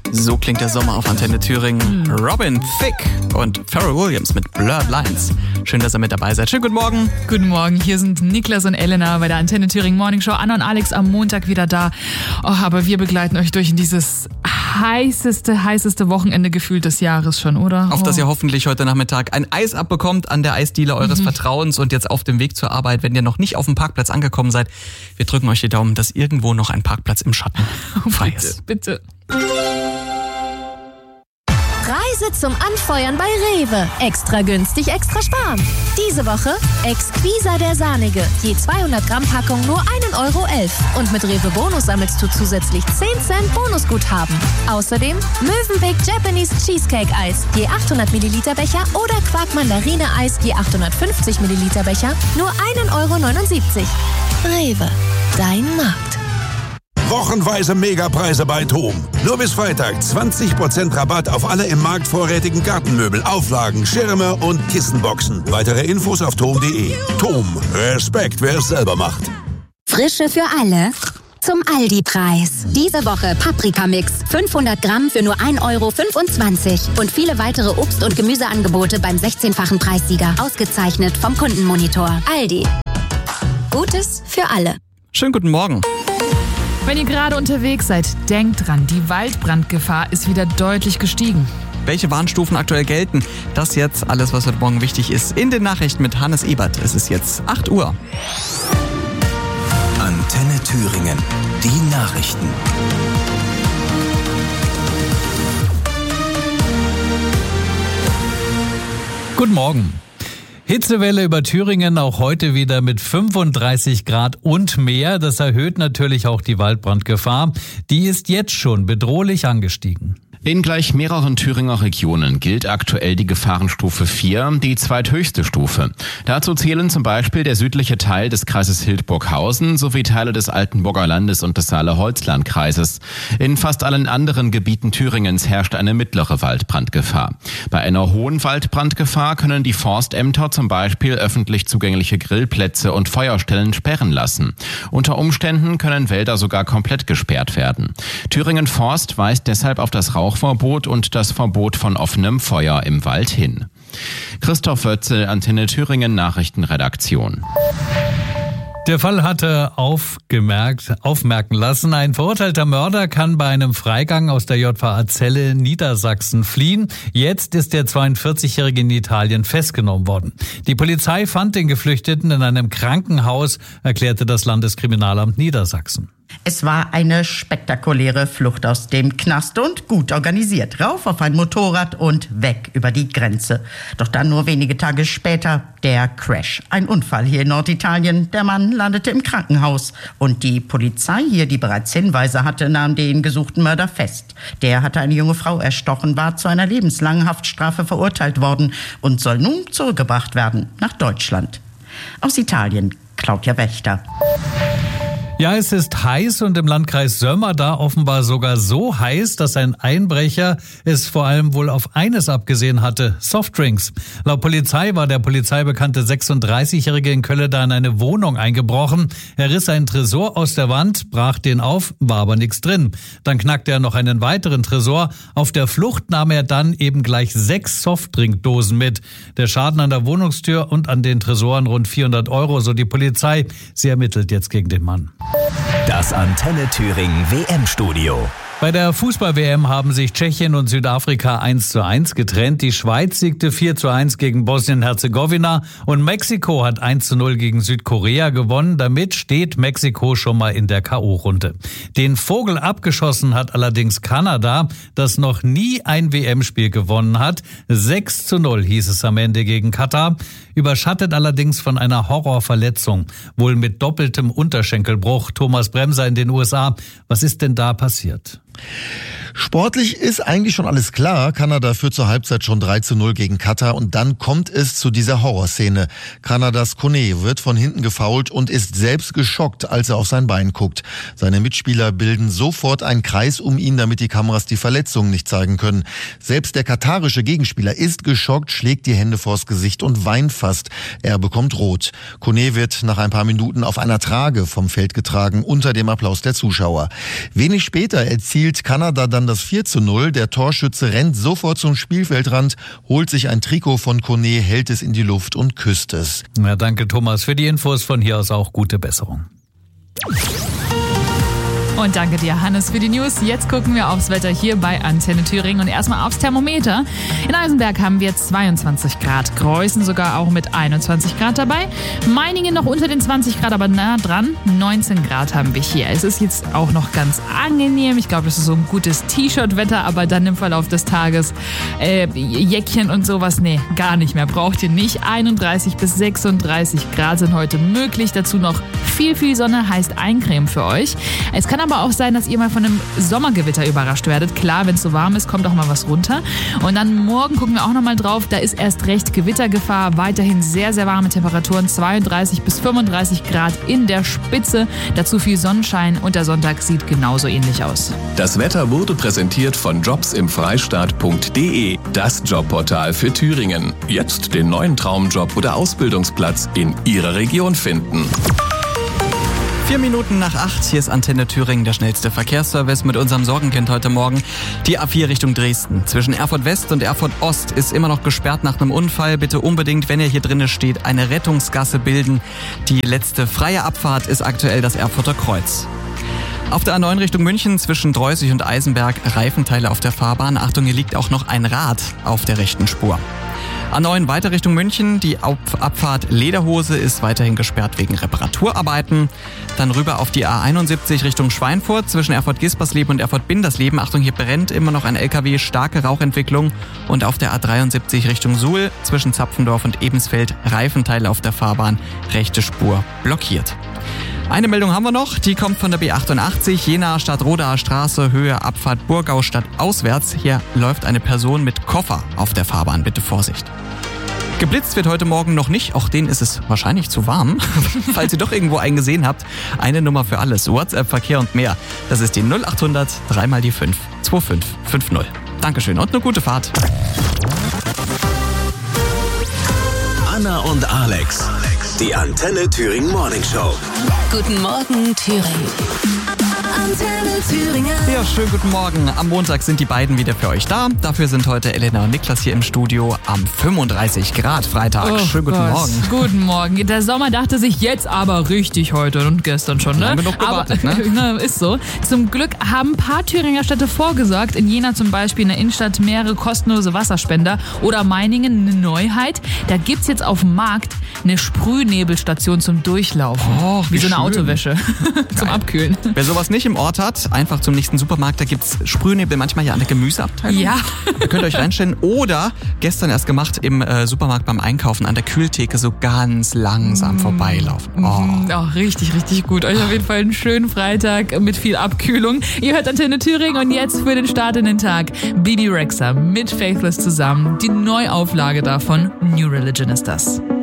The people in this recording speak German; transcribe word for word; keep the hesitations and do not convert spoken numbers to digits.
So klingt der Sommer auf Antenne Thüringen. Mhm. Robin Thicke und Pharrell Williams mit Blurred Lines. Schön, dass ihr mit dabei seid. Schönen guten Morgen. Guten Morgen, hier sind Niklas und Elena bei der Antenne Thüringen Morning Show. Anna und Alex am Montag wieder da. Oh, aber wir begleiten euch durch in dieses heißeste, heißeste Wochenende gefühlt des Jahres schon, oder? Auf oh. das ihr hoffentlich heute Nachmittag ein Eis abbekommt an der Eisdiele eures mhm. Vertrauens und jetzt auf dem Weg zur Arbeit, wenn ihr noch nicht auf dem Parkplatz angekommen seid. Wir drücken euch die Daumen, dass irgendwo noch ein Parkplatz im Schatten frei ist. Bitte, bitte. Preise zum Anfeuern bei Rewe. Extra günstig, extra sparen. Diese Woche Exquisa der Sahnige. Je zweihundert Gramm Packung nur ein Euro elf. Und mit Rewe Bonus sammelst du zusätzlich zehn Cent Bonusguthaben. Außerdem Mövenpick Japanese Cheesecake Eis. Je achthundert Milliliter Becher oder Quark Mandarine Eis. Je achthundertfünfzig Milliliter Becher. Nur ein Euro neunundsiebzig. Rewe. Dein Markt. Wochenweise Megapreise bei TOM. Nur bis Freitag zwanzig Prozent Rabatt auf alle im Markt vorrätigen Gartenmöbel, Auflagen, Schirme und Kissenboxen. Weitere Infos auf tom punkt de. TOM. Respekt, wer es selber macht. Frische für alle zum Aldi-Preis. Diese Woche Paprikamix. fünfhundert Gramm für nur ein Euro fünfundzwanzig. Und viele weitere Obst- und Gemüseangebote beim sechzehnfachen Preissieger. Ausgezeichnet vom Kundenmonitor. Aldi. Gutes für alle. Schönen guten Morgen. Wenn ihr gerade unterwegs seid, denkt dran, die Waldbrandgefahr ist wieder deutlich gestiegen. Welche Warnstufen aktuell gelten? Das jetzt alles, was heute Morgen wichtig ist, in den Nachrichten mit Hannes Ebert. Es ist jetzt acht Uhr. Antenne Thüringen. Die Nachrichten. Guten Morgen. Hitzewelle über Thüringen, auch heute wieder mit fünfunddreißig Grad und mehr. Das erhöht natürlich auch die Waldbrandgefahr. Die ist jetzt schon bedrohlich angestiegen. In gleich mehreren Thüringer Regionen gilt aktuell die Gefahrenstufe vier, die zweithöchste Stufe. Dazu zählen zum Beispiel der südliche Teil des Kreises Hildburghausen sowie Teile des Altenburger Landes und des Saale-Holzland-Kreises. In fast allen anderen Gebieten Thüringens herrscht eine mittlere Waldbrandgefahr. Bei einer hohen Waldbrandgefahr können die Forstämter zum Beispiel öffentlich zugängliche Grillplätze und Feuerstellen sperren lassen. Unter Umständen können Wälder sogar komplett gesperrt werden. Thüringen Forst weist deshalb auf das Rauch Rauchverbot und das Verbot von offenem Feuer im Wald hin. Christoph Wötzel, Antenne Thüringen Nachrichtenredaktion. Der Fall hatte aufgemerkt, aufmerken lassen, ein verurteilter Mörder kann bei einem Freigang aus der J V A Celle Niedersachsen fliehen. Jetzt ist der zweiundvierzigjährige in Italien festgenommen worden. Die Polizei fand den Geflüchteten in einem Krankenhaus, erklärte das Landeskriminalamt Niedersachsen. Es war eine spektakuläre Flucht aus dem Knast und gut organisiert. Rauf auf ein Motorrad und weg über die Grenze. Doch dann nur wenige Tage später der Crash. Ein Unfall hier in Norditalien. Der Mann landete im Krankenhaus. Und die Polizei hier, die bereits Hinweise hatte, nahm den gesuchten Mörder fest. Der hatte eine junge Frau erstochen, war zu einer lebenslangen Haftstrafe verurteilt worden und soll nun zurückgebracht werden nach Deutschland. Aus Italien, Claudia Wächter. Ja, es ist heiß und im Landkreis Sömmer da offenbar sogar so heiß, dass ein Einbrecher es vor allem wohl auf eines abgesehen hatte: Softdrinks. Laut Polizei war der polizeibekannte sechsunddreißigjährige in Kölle da in eine Wohnung eingebrochen. Er riss einen Tresor aus der Wand, brach den auf, war aber nichts drin. Dann knackte er noch einen weiteren Tresor. Auf der Flucht nahm er dann eben gleich sechs Softdrinkdosen mit. Der Schaden an der Wohnungstür und an den Tresoren rund vierhundert Euro, so die Polizei. Sie ermittelt jetzt gegen den Mann. Das Antenne Thüringen W M-Studio. Bei der Fußball-W M haben sich Tschechien und Südafrika eins zu eins getrennt. Die Schweiz siegte vier zu eins gegen Bosnien-Herzegowina und Mexiko hat eins zu null gegen Südkorea gewonnen. Damit steht Mexiko schon mal in der K O-Runde. Den Vogel abgeschossen hat allerdings Kanada, das noch nie ein W M-Spiel gewonnen hat. sechs zu null hieß es am Ende gegen Katar. Überschattet allerdings von einer Horrorverletzung, wohl mit doppeltem Unterschenkelbruch. Thomas Bremser in den U S A. Was ist denn da passiert? Sportlich ist eigentlich schon alles klar. Kanada führt zur Halbzeit schon drei zu null gegen Katar und dann kommt es zu dieser Horrorszene. Kanadas Kone wird von hinten gefoult und ist selbst geschockt, als er auf sein Bein guckt. Seine Mitspieler bilden sofort einen Kreis um ihn, damit die Kameras die Verletzungen nicht zeigen können. Selbst der katarische Gegenspieler ist geschockt, schlägt die Hände vors Gesicht und weint fast. Er bekommt rot. Kone wird nach ein paar Minuten auf einer Trage vom Feld getragen, unter dem Applaus der Zuschauer. Wenig später erzielt Kanada dann das vier zu null. Der Torschütze rennt sofort zum Spielfeldrand, holt sich ein Trikot von Kone, hält es in die Luft und küsst es. Ja, danke Thomas für die Infos. Von hier aus auch gute Besserung. Und danke dir, Hannes, für die News. Jetzt gucken wir aufs Wetter hier bei Antenne Thüringen und erstmal aufs Thermometer. In Eisenberg haben wir zweiundzwanzig Grad, Greußen sogar auch mit einundzwanzig Grad dabei. Meiningen noch unter den zwanzig Grad, aber nah dran. neunzehn Grad haben wir hier. Es ist jetzt auch noch ganz angenehm. Ich glaube, das ist so ein gutes T-Shirt-Wetter, aber dann im Verlauf des Tages äh, Jäckchen und sowas, nee, gar nicht mehr. Braucht ihr nicht. einunddreißig bis sechsunddreißig Grad sind heute möglich. Dazu noch viel, viel Sonne, heißt Eincreme für euch. Es kann aber auch sein, dass ihr mal von einem Sommergewitter überrascht werdet. Klar, wenn es so warm ist, kommt auch mal was runter. Und dann morgen gucken wir auch noch mal drauf. Da ist erst recht Gewittergefahr. Weiterhin sehr, sehr warme Temperaturen. zweiunddreißig bis fünfunddreißig Grad in der Spitze. Dazu viel Sonnenschein und der Sonntag sieht genauso ähnlich aus. Das Wetter wurde präsentiert von jobs im freistaat punkt de. Das Jobportal für Thüringen. Jetzt den neuen Traumjob oder Ausbildungsplatz in Ihrer Region finden. Vier Minuten nach acht, hier ist Antenne Thüringen, der schnellste Verkehrsservice mit unserem Sorgenkind heute Morgen. Die A vier Richtung Dresden. Zwischen Erfurt West und Erfurt Ost ist immer noch gesperrt nach einem Unfall. Bitte unbedingt, wenn ihr hier drinnen steht, eine Rettungsgasse bilden. Die letzte freie Abfahrt ist aktuell das Erfurter Kreuz. Auf der A neun Richtung München zwischen Dreußig und Eisenberg Reifenteile auf der Fahrbahn. Achtung, hier liegt auch noch ein Rad auf der rechten Spur. A neun weiter Richtung München. Die Abfahrt Lederhose ist weiterhin gesperrt wegen Reparaturarbeiten. Dann rüber auf die A einundsiebzig Richtung Schweinfurt zwischen Erfurt-Gispersleben und Erfurt-Bindersleben. Achtung, hier brennt immer noch ein L K W, starke Rauchentwicklung. Und auf der A dreiundsiebzig Richtung Suhl zwischen Zapfendorf und Ebensfeld Reifenteile auf der Fahrbahn, rechte Spur blockiert. Eine Meldung haben wir noch, die kommt von der B achtundachtzig, Jena Stadtrodaer Straße, Höhe Abfahrt Burgau Stadt auswärts. Hier läuft eine Person mit Koffer auf der Fahrbahn, bitte Vorsicht. Geblitzt wird heute Morgen noch nicht, auch denen ist es wahrscheinlich zu warm. Falls ihr doch irgendwo einen gesehen habt, eine Nummer für alles, WhatsApp, Verkehr und mehr. Das ist die null achthundert drei mal die fünf zwei fünf fünf null. Dankeschön und eine gute Fahrt. Anna und Alex, die Antenne Thüringen Morning Show. Guten Morgen, Thüringen. Antenne Thüringen. Ja, schönen guten Morgen. Am Montag sind die beiden wieder für euch da. Dafür sind heute Elena und Niklas hier im Studio am fünfunddreißig Grad Freitag. Oh schönen guten Gott. Morgen. Guten Morgen. Der Sommer dachte sich jetzt aber richtig heute und gestern schon, ne? Haben wir noch gewartet, aber, ne? Ist so. Zum Glück haben ein paar Thüringer Städte vorgesorgt. In Jena zum Beispiel in der Innenstadt mehrere kostenlose Wasserspender. Oder Meiningen eine Neuheit. Da gibt's jetzt auf dem Markt eine Sprühnebelstation zum Durchlaufen. Oh, wie, wie so eine schön. Autowäsche zum Abkühlen. Wer sowas nicht im Ort hat, einfach zum nächsten Supermarkt. Da gibt's Sprühnebel manchmal ja an der Gemüseabteilung. Ja. Ihr könnt euch reinstellen. Oder gestern erst gemacht im äh, Supermarkt beim Einkaufen an der Kühltheke so ganz langsam mm. vorbeilaufen. Oh. oh, richtig, richtig gut. Euch auf jeden Fall einen schönen Freitag mit viel Abkühlung. Ihr hört Antenne Thüringen und jetzt für den Start in den Tag Bibi Rexha mit Faithless zusammen. Die Neuauflage davon, New Religion ist das.